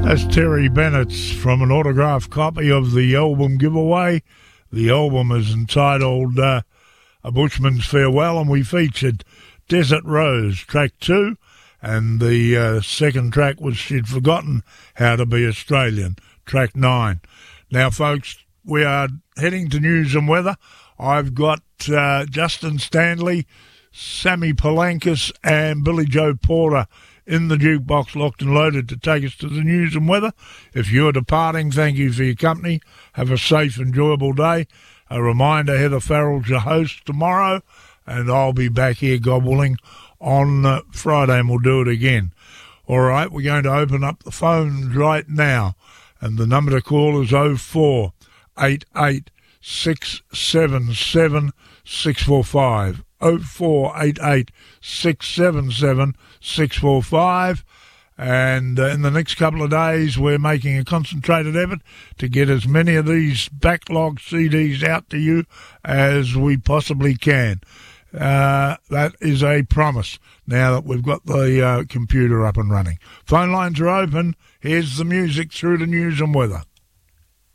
That's Terry Bennett's from an autographed copy of the album giveaway. The album is entitled A Bushman's Farewell, and we featured Desert Rose, track 2, and the second track was She'd Forgotten How to Be Australian, track 9. Now, folks, we are heading to news and weather. I've got Justin Stanley, Sammy Palankis, and Billy Joe Porter in the jukebox, locked and loaded, to take us to the news and weather. If you're departing, thank you for your company. Have a safe, enjoyable day. A reminder, Heather Farrell's your host tomorrow, and I'll be back here, God willing, on Friday, and we'll do it again. All right, we're going to open up the phones right now, and the number to call is 0488 677 645. 0488 677 645. And in the next couple of days, we're making a concentrated effort to get as many of these backlog CDs out to you as we possibly can. That is a promise now that we've got the computer up and running. Phone lines are open. Here's the music through the news and weather.